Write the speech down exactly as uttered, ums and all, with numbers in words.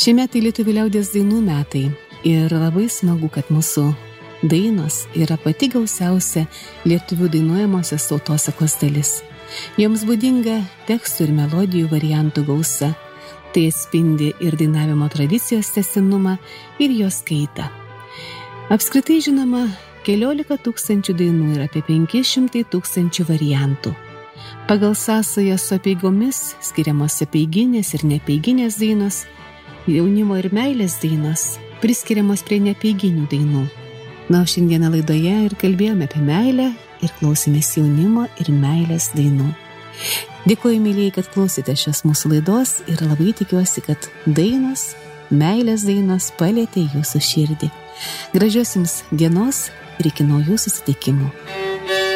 Šie metai lietuvių liaudies dainų metai ir labai smagu, kad mūsų dainos yra pati gausiausia lietuvių dainuojamosios tautosakos dalis. Joms būdinga tekstų ir melodijų variantų gausa. Tai atspindi ir dainavimo tradicijos tęstinumą ir jos kaitą. Apskritai žinoma, keliolika tūkstančių dainų ir apie penki šimtai tūkstančių variantų. Pagal sąsają su apeigomis skiriamos apeiginės ir neapeiginės dainos, jaunimo ir meilės dainos priskiriamos prie neapeiginių dainų. Na, o šiandieną laidoje ir kalbėjome apie meilę ir klausėmės jaunimo ir meilės dainų. Dėkuoju, mylėjai, kad klausėte šios mūsų laidos ir labai tikiuosi, kad dainos, meilės dainos palietė jūsų širdį. Gražios jums dienos ir iki naujų susitikimų.